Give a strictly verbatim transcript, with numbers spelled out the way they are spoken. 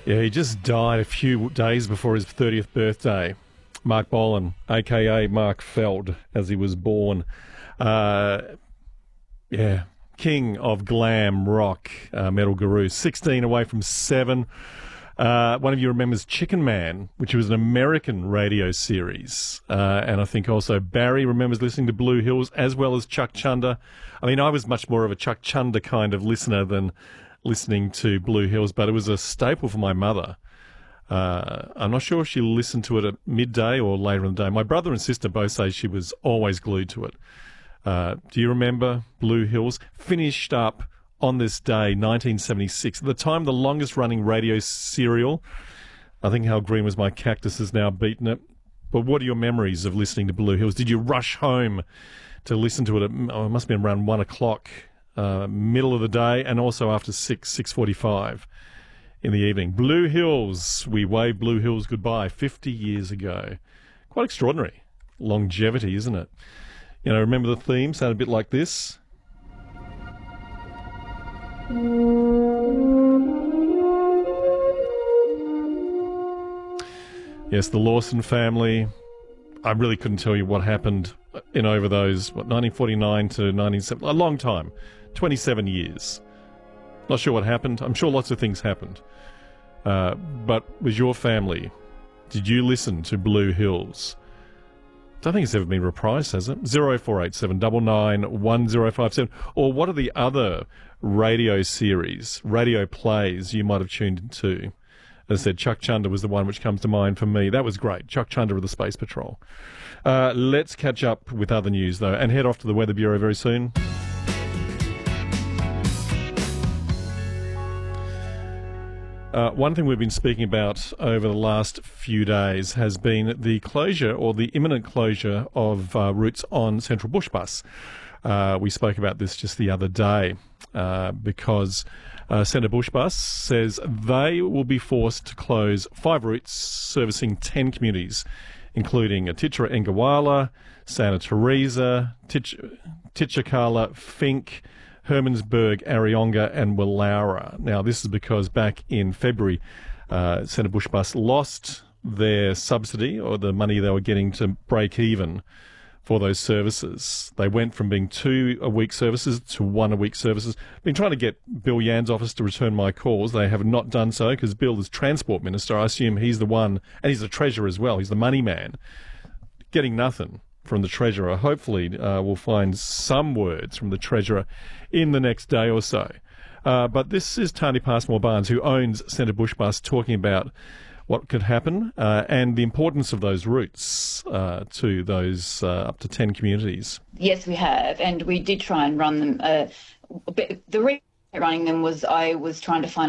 Yeah, he just died a few days before his thirtieth birthday. Mark Bolan, a k a. Mark Feld, as he was born. Uh, yeah, king of glam rock, uh, metal guru. sixteen away from seven. Uh, one of you remembers Chicken Man, which was an American radio series. Uh, and I think also Barry remembers listening to Blue Hills, as well as Chuck Chunder. I mean, I was much more of a Chuck Chunder kind of listener than listening to Blue Hills, but it was a staple for my mother. Uh, I'm not sure if she listened to it at midday or later in the day. My brother and sister both say she was always glued to it. Uh, do you remember Blue Hills? Finished up on this day, nineteen seventy-six. At the time, the longest-running radio serial. I think How Green Was My Cactus has now beaten it. But what are your memories of listening to Blue Hills? Did you rush home to listen to it at, oh, it must have been around one o'clock, uh, middle of the day, and also after six, six forty-five in the evening? Blue Hills, we waved Blue Hills goodbye fifty years ago. Quite extraordinary longevity, isn't it? You know, remember the theme? Sounded a bit like this. Yes, the Lawson family. I really couldn't tell you what happened in over those, what, nineteen forty-nine to nineteen seventy, a long time, twenty-seven years. Not sure what happened. I'm sure lots of things happened. Uh, but was your family, did you listen to Blue Hills? I don't think it's ever been reprised, has it? zero four eight seven nine nine one zero five seven. Or what are the other radio series, radio plays you might have tuned into? As I said, Chuck Chunder was the one which comes to mind for me. That was great. Chuck Chunder of the Space Patrol. Uh, let's catch up with other news, though, and head off to the Weather Bureau very soon. Uh, one thing we've been speaking about over the last few days has been the closure or the imminent closure of uh, routes on Central Bush Bus. Uh, we spoke about this just the other day uh, because uh, Centre Bush Bus says they will be forced to close five routes servicing ten communities, including Atitara Engawala, Santa Teresa, Titch- Titchakala, Fink, Hermansburg, Arionga and Willaura. Now, this is because back in February, uh, Centre Bush Bus lost their subsidy or the money they were getting to break even for those services. They went from being two a week services to one a week services. Been trying to get Bill Yann's office to return my calls. They have not done so because Bill is Transport Minister. I assume he's the one, and he's the Treasurer as well. He's the money man. Getting nothing from the Treasurer. Hopefully uh, we'll find some words from the Treasurer in the next day or so. Uh, but this is Tani Passmore Barnes, who owns Centre Bush Bus, talking about what could happen uh, and the importance of those routes uh, to those uh, up to ten communities. Yes, we have, and we did try and run them. Uh, but the reason running them was I was trying to find